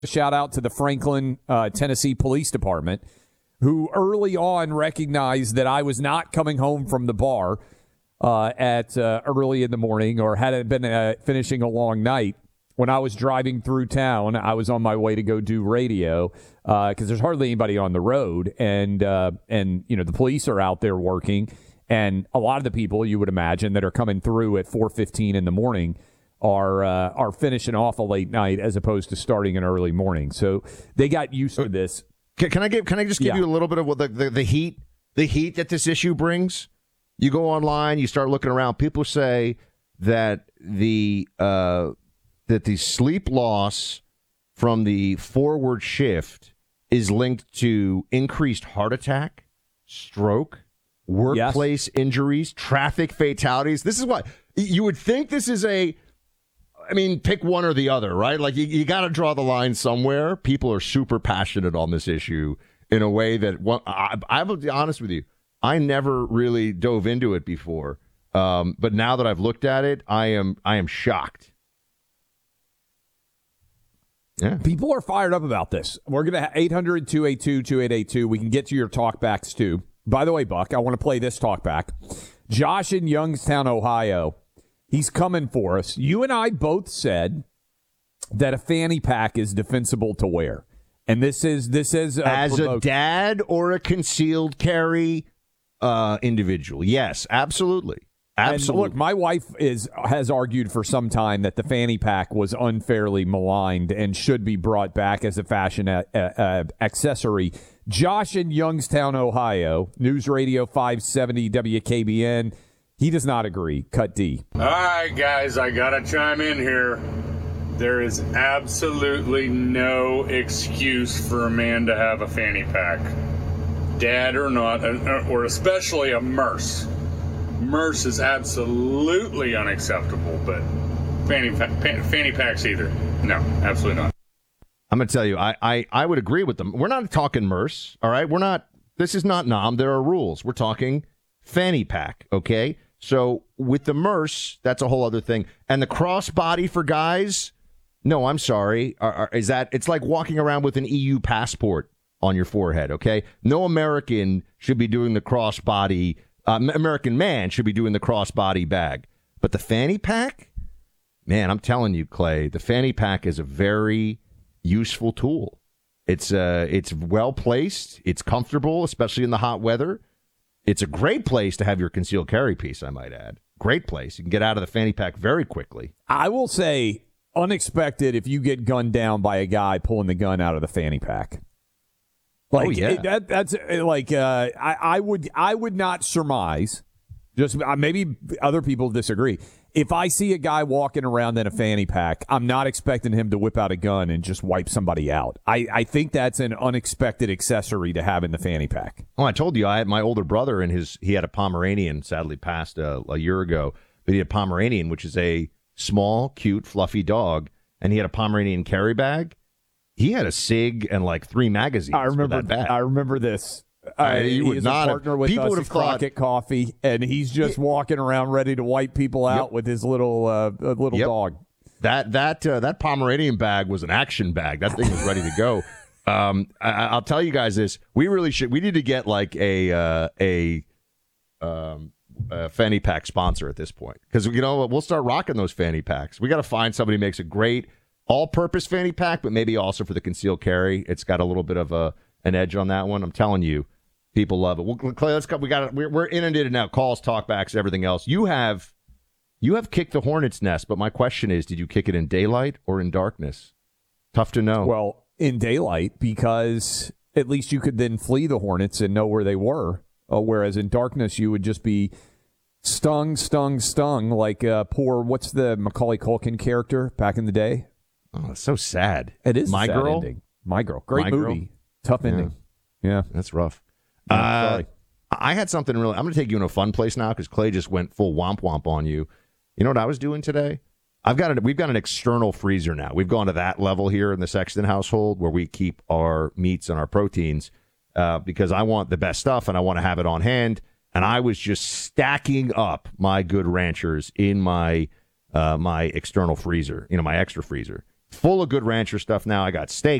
Shout out to the Franklin, Tennessee Police Department, who early on recognized that I was not coming home from the bar at early in the morning or hadn't been finishing a long night. When I was driving through town, I was on my way to go do radio because there's hardly anybody on the road, and the police are out there working, and a lot of the people you would imagine that are coming through at 4:15 in the morning are finishing off a late night as opposed to starting an early morning. So they got used to this. Can I just give you a little bit of what the heat that this issue brings? You go online, you start looking around. People say that the sleep loss from the forward shift is linked to increased heart attack, stroke, workplace injuries, traffic fatalities. This is what you would think. This is pick one or the other, right? Like you got to draw the line somewhere. People are super passionate on this issue in a way that I will be honest with you. I never really dove into it before, but now that I've looked at it, I am shocked. Yeah, people are fired up about this. We're gonna have 800-282-2882. We can get to your talkbacks too. By the way, Buck, I want to play this talkback. Josh in Youngstown, Ohio. He's coming for us. You and I both said that a fanny pack is defensible to wear. And this is as a dad or a concealed carry individual. Yes, absolutely. Absolutely. And look, my wife has argued for some time that the fanny pack was unfairly maligned and should be brought back as a fashion accessory. Josh in Youngstown, Ohio, News Radio 570 WKBN. He does not agree. Cut D. All right, guys, I got to chime in here. There is absolutely no excuse for a man to have a fanny pack, dad or not, or especially a Merce. Merce is absolutely unacceptable, but fanny packs either. No, absolutely not. I'm going to tell you, I would agree with them. We're not talking Merce, all right? This is not NOM. There are rules. We're talking fanny pack, okay? So with the Merce, that's a whole other thing. And the crossbody for guys, no, I'm sorry. It's like walking around with an EU passport on your forehead, okay? No American should be doing the crossbody. American man should be doing the crossbody bag. But the fanny pack, man, I'm telling you, Clay, the fanny pack is a very useful tool. It's well placed. It's comfortable, especially in the hot weather. It's a great place to have your concealed carry piece, I might add. Great place. You can get out of the fanny pack very quickly. I will say, unexpected if you get gunned down by a guy pulling the gun out of the fanny pack. Like, oh, yeah. That's like I would not surmise. Just maybe other people disagree. If I see a guy walking around in a fanny pack, I'm not expecting him to whip out a gun and just wipe somebody out. I think that's an unexpected accessory to have in the fanny pack. Oh, I told you, I had my older brother and he had a Pomeranian, sadly passed a year ago, but he had a Pomeranian, which is a small, cute, fluffy dog, and he had a Pomeranian carry bag. He had a SIG and like 3 magazines. I remember for that bag. I remember this. You would not partner with people us would have at Crockett Coffee, and he's just walking around ready to wipe people out with his little dog. That Pomeranian bag was an action bag. That thing was ready to go. I'll tell you guys this: we need to get like a fanny pack sponsor at this point, because we'll start rocking those fanny packs. We got to find somebody who makes a great all-purpose fanny pack, but maybe also for the concealed carry. It's got a little bit of an edge on that one. I'm telling you, people love it. Well, Clay, let's go. We're inundated now. Calls, talkbacks, everything else. You have kicked the hornet's nest, but my question is, did you kick it in daylight or in darkness? Tough to know. Well, in daylight, because at least you could then flee the hornets and know where they were. Whereas in darkness, you would just be stung like poor. What's the Macaulay Culkin character back in the day? Oh, it's so sad. It is My a sad Girl. Ending. My Girl. Great My movie. Girl. Tough ending. Yeah. That's rough. Sorry. I had something really. I'm going to take you in a fun place now because Clay just went full womp womp on you. You know what I was doing today? We've got an external freezer now. We've gone to that level here in the Sexton household where we keep our meats and our proteins because I want the best stuff and I want to have it on hand. And I was just stacking up my Good Ranchers in my my external freezer, my extra freezer. full of good rancher stuff now. I got steak,